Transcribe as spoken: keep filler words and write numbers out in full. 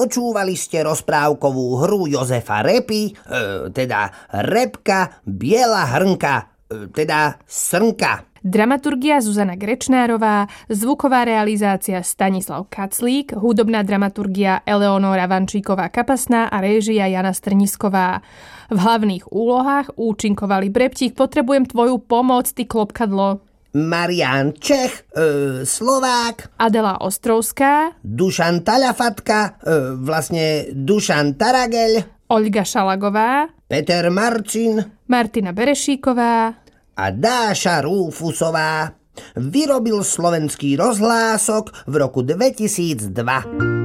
Počúvali ste rozprávkovú hru Jozefa Repy, e, teda Repka, biela hrnka, e, teda srnka. Dramaturgia Zuzana Grečnárová, zvuková realizácia Stanislav Kaclík, hudobná dramaturgia Eleonóra Vančíková-Kapasná a réžia Jana Strnisková. V hlavných úlohách účinkovali Breptík, potrebujem tvoju pomoc, ty klopkadlo. Marián Čech, e, Slovák. Adela Ostrovská. Dušan Taľafatka, e, vlastne Dušan Tarageľ. Olga Šalagová. Peter Marcin. Martina Berešíková. A Dáša Rúfusová. Vyrobil Slovenský rozhlások v roku dvetisícdva.